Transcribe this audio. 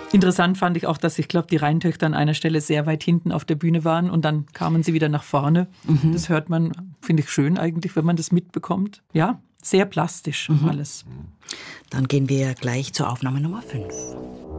Interessant fand ich auch, dass ich glaube, die Rheintöchter an einer Stelle sehr weit hinten auf der Bühne waren und dann kamen sie wieder nach vorne. Das hört man, finde ich schön eigentlich, wenn man das mitbekommt. Ja, sehr plastisch alles. Dann gehen wir gleich zur Aufnahme Nummer 5.